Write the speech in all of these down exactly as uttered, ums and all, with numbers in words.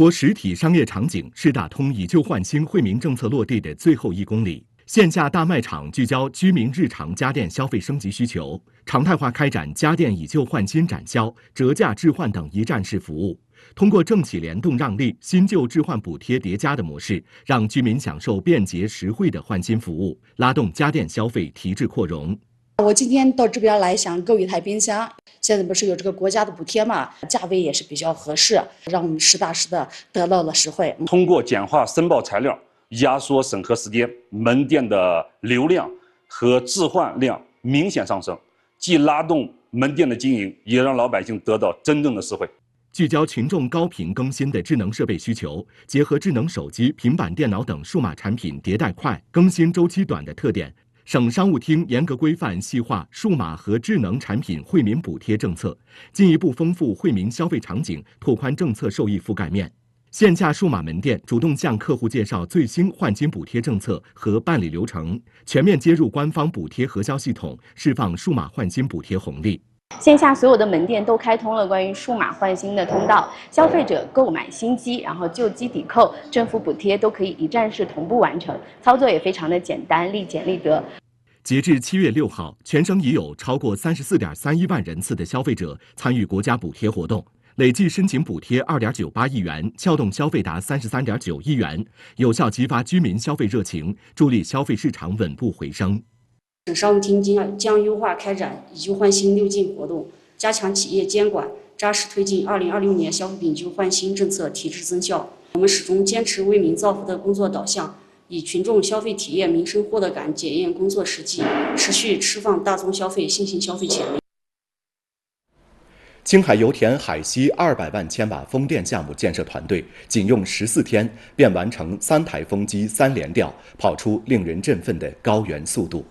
脱实体商业场景是打通以旧换新惠民政策落地的最后一公里。线下大卖场聚焦居民日常家电消费升级需求，常态化开展家电以旧换新展销、折价置换等一站式服务。通过政企联动让利、新旧置换补贴叠加的模式，让居民享受便捷实惠的换新服务，拉动家电消费提质扩容。 我今天到这边来想购一台冰箱，现在不是有这个国家的补贴嘛，价位也是比较合适，让我们实打实的得到了实惠。 通过简化申报材料，压缩审核时间，门店的流量和置换量明显上升，既拉动门店的经营，也让老百姓得到真正的实惠。 聚焦群众高频更新的智能设备需求，结合智能手机、平板电脑等数码产品迭代快、更新周期短的特点，省商务厅严格规范细化数码和智能产品惠民补贴政策，进一步丰富惠民消费场景，拓宽政策受益覆盖面。线下数码门店主动向客户介绍最新换金补贴政策和办理流程，全面接入官方补贴核销系统，释放数码换金补贴红利。 线下所有的门店都开通了关于数码换新的通道，消费者购买新机，然后旧机抵扣，政府补贴都可以一站式同步完成，操作也非常的简单，立简立得。 截至七月六号，全省已有超过三十四点三一万人次的消费者参与国家补贴活动，累计申请补贴二点九八亿元，撬动消费达三十三点九亿元，有效激发居民消费热情，助力消费市场稳步回升。 省商务厅将将优化开展以旧换新六进活动，加强企业监管，扎实推进二零二六年消费品旧换新政策提质增效。我们始终坚持为民造福的工作导向，以群众消费体验、民生获得感检验工作实际，持续释放大宗消费、新型消费潜力。 青海油田海西二百万千瓦风电项目建设团队仅用十四天便完成三台风机三连吊，跑出令人振奋的高原速度。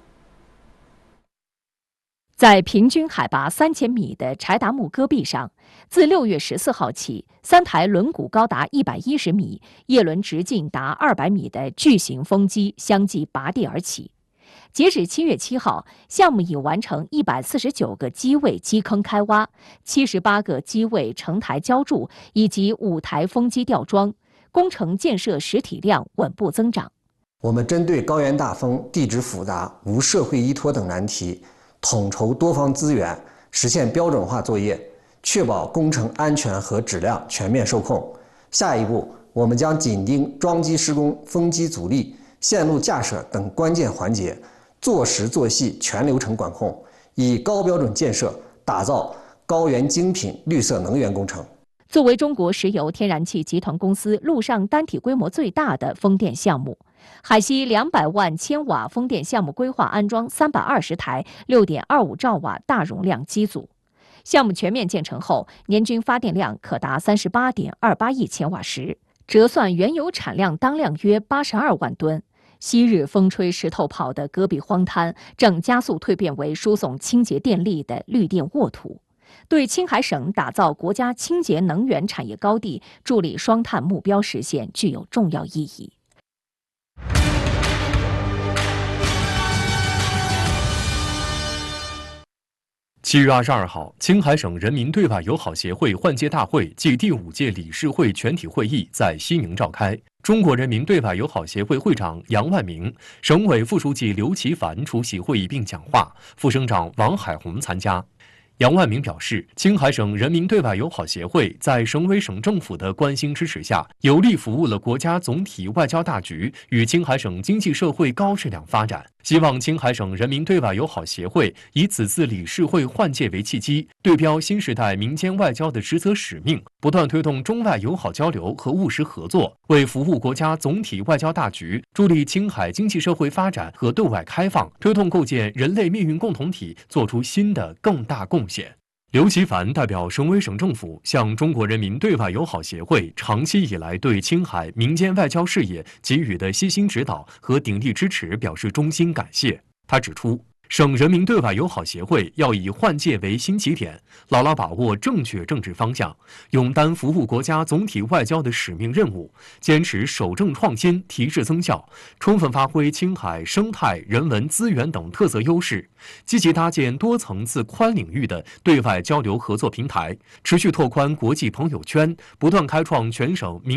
在平均海拔三千米的柴达木戈壁上，自六月十四号起，三台轮毂高达一百一十米、叶轮直径达二百米的巨型风机相继拔地而起。截止七月七号，项目已完成一百四十九个机位基坑开挖，七十八个机位成台浇筑，以及五台风机吊装，工程建设实体量稳步增长。 我们针对高原大风、地质复杂、无社会依托等难题，统筹多方资源，实现标准化作业，确保工程安全和质量全面受控。下一步，我们将紧盯装机施工、风机阻力、线路架设等关键环节，做实做细全流程管控，以高标准建设打造高原精品绿色能源工程。 作为中国石油天然气集团公司陆上单体规模最大的风电项目，海西两百万千瓦风电项目规划安装三百二十台 六点二五兆瓦大容量机组。项目全面建成后，年均发电量可达 三十八点二八亿千瓦时，折算原油产量当量约八十二万吨。昔日风吹石头跑的戈壁荒滩，正加速蜕变为输送清洁电力的绿电沃土，对青海省打造国家清洁能源产业高地、助力双碳目标实现具有重要意义。 七月二十二号，青海省人民对外友好协会换届大会暨第五届理事会全体会议在西宁召开。中国人民对外友好协会会长杨万明、省委副书记刘奇凡出席会议并讲话，副省长王海红参加。杨万明表示，青海省人民对外友好协会在省委省政府的关心支持下，有力服务了国家总体外交大局与青海省经济社会高质量发展。希望青海省人民对外友好协会以此次理事会换届为契机，对标新时代民间外交的职责使命，不断推动中外友好交流和务实合作，为服务国家总体外交大局、助力青海经济社会发展和对外开放、推动构建人类命运共同体做出新的更大贡献。刘奇凡代表省委省政府向中国人民对外友好协会长期以来对青海民间外交事业给予的悉心指导和鼎力支持表示衷心感谢。他指出，省人民对外友好协会要以换届为新起点，牢牢把握正确政治方向，勇担服务国家总体外交的使命任务，坚持守正创新、提质增效，充分发挥青海生态、人文资源等特色优势，积极搭建多层次、宽领域的对外交流合作平台，持续拓宽国际朋友圈，不断开创全省民